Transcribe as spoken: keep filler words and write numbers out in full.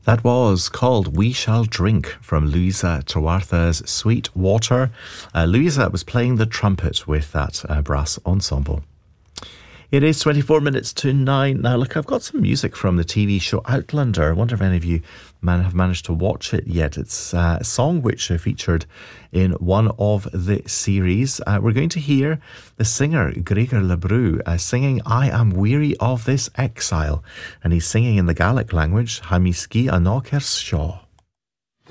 That was called We Shall Drink from Louisa Tawartha's Sweet Water. Uh, Louisa was playing the trumpet with that uh, brass ensemble. It is twenty-four minutes to nine. Now, look, I've got some music from the T V show Outlander. I wonder if any of you man have managed to watch it yet. It's uh, a song which uh, featured in one of the series. Uh, we're going to hear the singer Gregor Lebreu uh, singing I Am Weary of This Exile. And he's singing in the Gaelic language, Hamiski Anokers Shaw.